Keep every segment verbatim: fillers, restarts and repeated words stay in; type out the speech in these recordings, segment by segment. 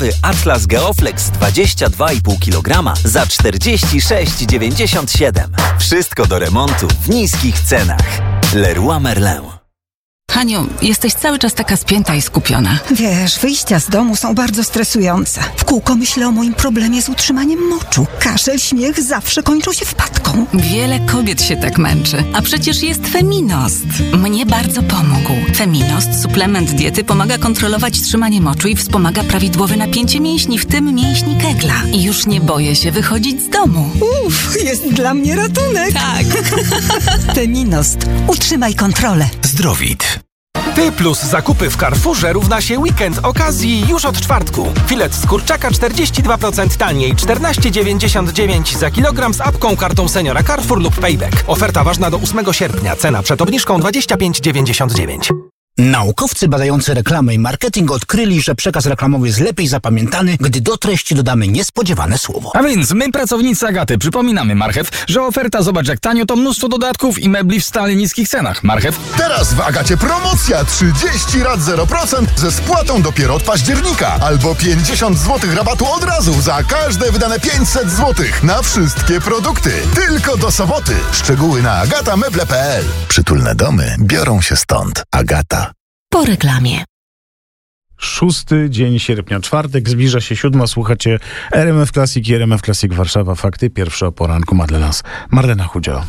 Nowy Atlas Geoflex dwadzieścia dwa i pół kilograma za czterdzieści sześć dziewięćdziesiąt siedem. Wszystko do remontu w niskich cenach. Leroy Merlin. Haniu, jesteś cały czas taka spięta i skupiona. Wiesz, wyjścia z domu są bardzo stresujące. W kółko myślę o moim problemie z utrzymaniem moczu. Kaszel, śmiech zawsze kończą się wpadką. Wiele kobiet się tak męczy. A przecież jest Feminost. Mnie bardzo pomógł. Feminost, suplement diety, pomaga kontrolować trzymanie moczu i wspomaga prawidłowe napięcie mięśni, w tym mięśni kegla. I już nie boję się wychodzić z domu. Uff, jest dla mnie ratunek. Tak. Feminost. Utrzymaj kontrolę. Zdrowit. Ty plus zakupy w Carrefourze równa się weekend okazji już od czwartku. Filet z kurczaka czterdzieści dwa procent taniej, czternaście dziewięćdziesiąt dziewięć za kilogram z apką, kartą seniora Carrefour lub Payback. Oferta ważna do ósmego sierpnia. Cena przed obniżką dwadzieścia pięć dziewięćdziesiąt dziewięć. Naukowcy badający reklamę i marketing odkryli, że przekaz reklamowy jest lepiej zapamiętany, gdy do treści dodamy niespodziewane słowo. A więc my, pracownicy Agaty, przypominamy Marchew, że oferta zobacz jak tanio to mnóstwo dodatków i mebli w stale niskich cenach. Marchew. Teraz w Agacie promocja trzydzieści rat zero procent ze spłatą dopiero od października. Albo pięćdziesiąt złotych rabatu od razu za każde wydane pięćset złotych na wszystkie produkty. Tylko do soboty. Szczegóły na agatameble kropka p l. Przytulne domy biorą się stąd. Agata. Po reklamie. Szósty dzień sierpnia, czwartek, zbliża się siódma. Słuchacie R M F Classic i R M F Classic Warszawa. Fakty pierwsze o poranku. Madlena, Marlena Chudzio.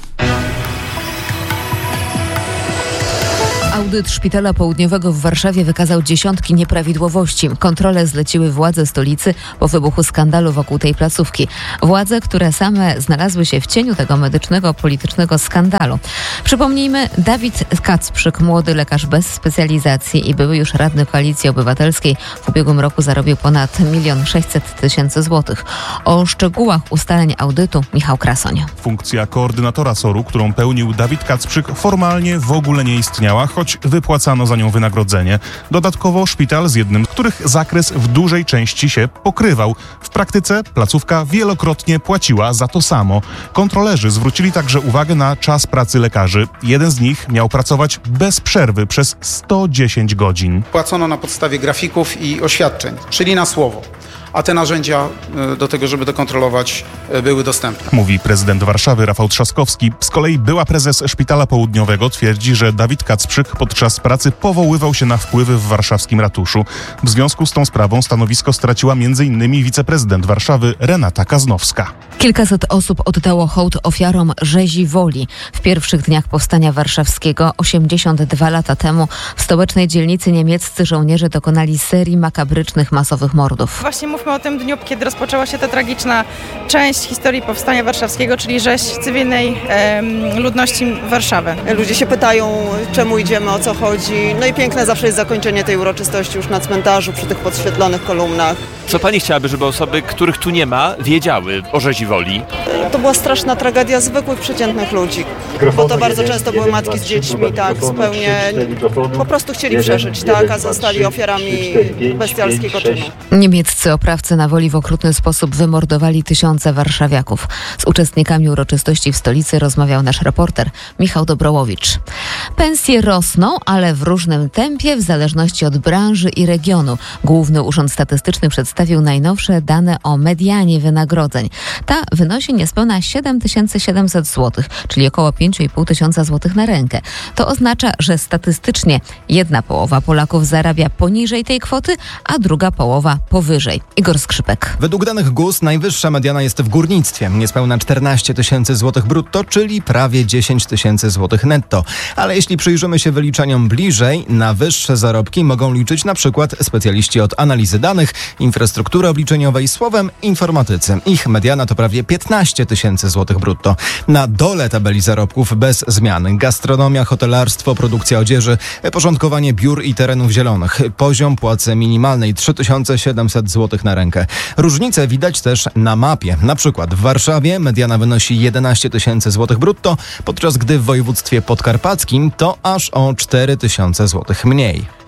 Audyt Szpitala Południowego w Warszawie wykazał dziesiątki nieprawidłowości. Kontrole zleciły władze stolicy po wybuchu skandalu wokół tej placówki. Władze, które same znalazły się w cieniu tego medycznego, politycznego skandalu. Przypomnijmy, Dawid Kacprzyk, młody lekarz bez specjalizacji i były już radny Koalicji Obywatelskiej, w ubiegłym roku zarobił ponad milion sześćset tysięcy złotych. O szczegółach ustaleń audytu Michał Krasoń. Funkcja koordynatora S O R-u, którą pełnił Dawid Kacprzyk, formalnie w ogóle nie istniała, choć wypłacano za nią wynagrodzenie. Dodatkowo szpital z jednym z których zakres w dużej części się pokrywał. W praktyce placówka wielokrotnie płaciła za to samo. Kontrolerzy zwrócili także uwagę na czas pracy lekarzy. Jeden z nich miał pracować bez przerwy przez sto dziesięć godzin. Płacono na podstawie grafików i oświadczeń, czyli na słowo. A te narzędzia do tego, żeby to kontrolować, były dostępne. Mówi prezydent Warszawy Rafał Trzaskowski. Z kolei była prezes Szpitala Południowego twierdzi, że Dawid Kacprzyk podczas pracy powoływał się na wpływy w warszawskim ratuszu. W związku z tą sprawą stanowisko straciła między innymi wiceprezydent Warszawy Renata Kaznowska. Kilkaset osób oddało hołd ofiarom rzezi woli. W pierwszych dniach powstania warszawskiego, osiemdziesiąt dwa lata temu, w stołecznej dzielnicy niemieccy żołnierze dokonali serii makabrycznych masowych mordów. Właśnie mówmy o tym dniu, kiedy rozpoczęła się ta tragiczna część historii powstania warszawskiego, czyli rzeź cywilnej em, ludności Warszawy. Ludzie się pytają, czemu idziemy, o co chodzi. No i piękne zawsze jest zakończenie tej uroczystości już na cmentarzu, przy tych podświetlonych kolumnach. Co pani chciałaby, żeby osoby, których tu nie ma, wiedziały o rzezi woli? To była straszna tragedia zwykłych, przeciętnych ludzi. Bo to bardzo często były matki z dziećmi, tak, zupełnie po prostu chcieli przeżyć, tak, a zostali ofiarami bestialskiego czynu. Niemieccy oprawcy na woli w okrutny sposób wymordowali tysiące warszawiaków. Z uczestnikami uroczystości w stolicy rozmawiał nasz reporter Michał Dobrołowicz. Pensje rosną, ale w różnym tempie w zależności od branży i regionu. Główny Urząd Statystyczny przedstawił najnowsze dane o medianie wynagrodzeń. Ta wynosi niespełna siedem tysięcy siedemset złotych, czyli około pięć i pół tysiąca złotych na rękę. To oznacza, że statystycznie jedna połowa Polaków zarabia poniżej tej kwoty, a druga połowa powyżej. Igor Skrzypek. Według danych G U S najwyższa mediana jest w górnictwie. Niespełna czternaście tysięcy złotych brutto, czyli prawie dziesięć tysięcy złotych netto. Ale jeśli przyjrzymy się wyliczeniom bliżej, na wyższe zarobki mogą liczyć na przykład specjaliści od analizy danych, infrastruktury obliczeniowej, słowem informatycy. Ich mediana to prawie piętnaście tysięcy złotych brutto. Na dole tabeli zarobków bez zmian: gastronomia, hotelarstwo, produkcja odzieży, porządkowanie biur i terenów zielonych. Poziom płacy minimalnej trzy tysiące siedemset złotych na rękę. Różnice widać też na mapie. Na przykład w Warszawie mediana wynosi jedenaście tysięcy złotych brutto, podczas gdy w województwie podkarpackim to aż o cztery tysiące złotych mniej.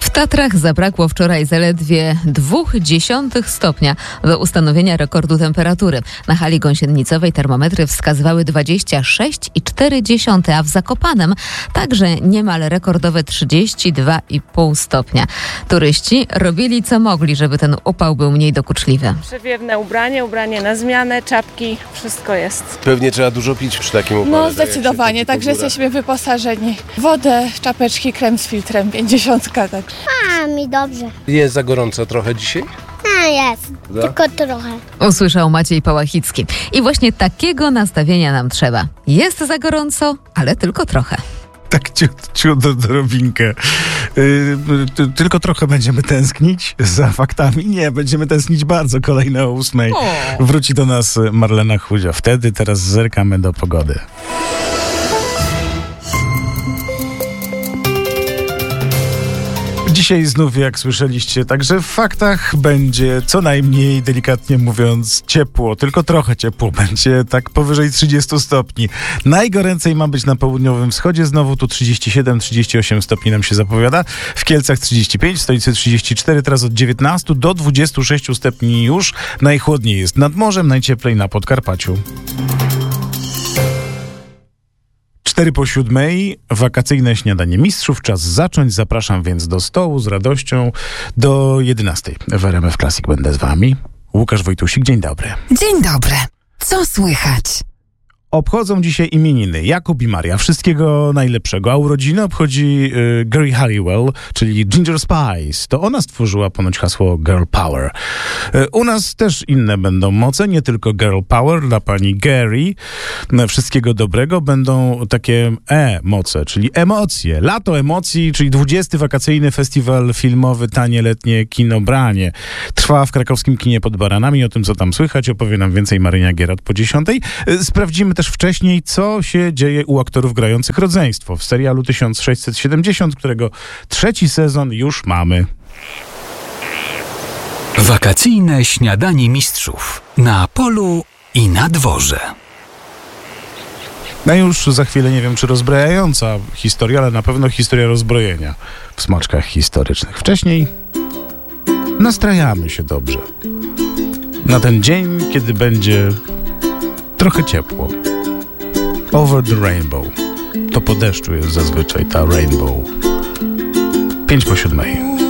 W Tatrach zabrakło wczoraj zaledwie dwóch dziesiątych stopnia do ustanowienia rekordu temperatury. Na hali gąsienicowej termometry wskazywały dwadzieścia sześć i cztery dziesiąte, a w Zakopanem także niemal rekordowe trzydzieści dwa i pół stopnia. Turyści robili co mogli, żeby ten upał był mniej dokuczliwy. Przewiewne ubranie, ubranie na zmianę, czapki, wszystko jest. Pewnie trzeba dużo pić przy takim upale. No zdecydowanie, także jesteśmy wyposażeni. Wodę, czapeczki, krem z filtrem, pięćdziesiątka, tak. A, mi dobrze. Jest za gorąco trochę dzisiaj? A, jest. Da? Tylko trochę. Usłyszał Maciej Pałachicki. I właśnie takiego nastawienia nam trzeba. Jest za gorąco, ale tylko trochę. Tak ciut, ciut do drobinkę. Yy, ty, tylko trochę będziemy tęsknić za faktami. Nie, będziemy tęsknić bardzo. Kolejne o ósmej. O. Wróci do nas Marlena Chudzia. Wtedy teraz zerkamy do pogody. Dzisiaj znów, jak słyszeliście, także w faktach będzie co najmniej, delikatnie mówiąc, ciepło, tylko trochę ciepło, będzie tak powyżej trzydziestu stopni. Najgoręcej ma być na południowym wschodzie, znowu tu trzydzieści siedem trzydzieści osiem stopni nam się zapowiada, w Kielcach trzydzieści pięć, w stolicy trzydzieści cztery, teraz od dziewiętnastu do dwudziestu sześciu stopni już. Najchłodniej jest nad morzem, najcieplej na Podkarpaciu. Cztery po siódmej, wakacyjne śniadanie mistrzów. Czas zacząć. Zapraszam więc do stołu z radością do jedenastej. W R M F Classic będę z wami. Łukasz Wojtusik, dzień dobry. Dzień dobry. Co słychać? Obchodzą dzisiaj imieniny Jakub i Maria. Wszystkiego najlepszego. A urodziny obchodzi y, Geri Halliwell, czyli Ginger Spice. To ona stworzyła ponoć hasło Girl Power. Y, u nas też inne będą moce, nie tylko Girl Power dla pani Geri. Y, wszystkiego dobrego. Będą takie E-moce, czyli emocje. Lato emocji, czyli dwudziesty wakacyjny festiwal filmowy Tanie letnie kino Branie. Trwa w krakowskim kinie pod Baranami. O tym, co tam słychać, opowie nam więcej Marynia Gierat po dziesiątej. Y, sprawdzimy też wcześniej, co się dzieje u aktorów grających rodzeństwo w serialu tysiąc sześćset siedemdziesiąt, którego trzeci sezon już mamy. Wakacyjne śniadanie mistrzów na polu i na dworze. No już za chwilę nie wiem, czy rozbrajająca historia, ale na pewno historia rozbrojenia w smaczkach historycznych. Wcześniej nastrajamy się dobrze na ten dzień, kiedy będzie trochę ciepło. Over the Rainbow. To po deszczu jest zazwyczaj ta Rainbow. Pięć po siódmej.